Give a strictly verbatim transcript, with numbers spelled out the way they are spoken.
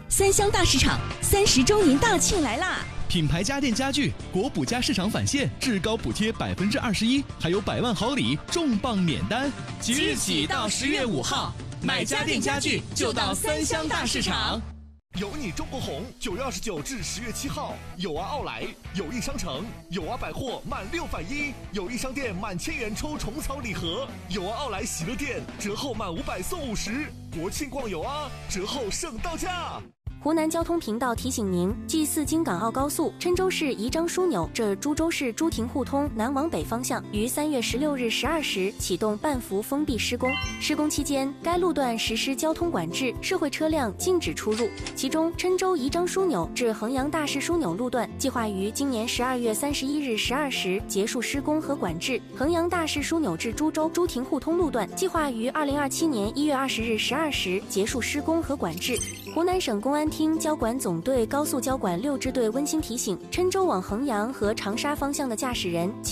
三湘大市场三十周年大庆来啦！ 品牌家电家具国补加市场返现，至高补贴百分之二十一，还有百万好礼，重磅免单。即日起到十月五号，买家电家具就到三湘大市场。 有你中国红，九月二十九至十月七号，友啊奥莱、友谊商城、友啊百货满六返一，友谊商店满千元抽虫草礼盒，友啊奥莱喜乐店折后满五百送五十，国庆逛友啊，折后剩到价。 湖南交通频道提醒您：G 四京港澳高速郴州市宜章枢纽至株洲市朱亭互通南往北方向于三月十六日十二时启动半幅封闭施工。施工期间，该路段实施交通管制，社会车辆禁止出入。其中，郴州宜章枢纽至衡阳大市枢纽路段计划于今年十二月三十一日十二时结束施工和管制；衡阳大市枢纽至株洲朱亭互通路段计划于二零二七年一月二十日十二时结束施工和管制。湖南省公安厅交管总队高速交管六支队温馨提醒：郴州往衡阳和长沙方向的驾驶人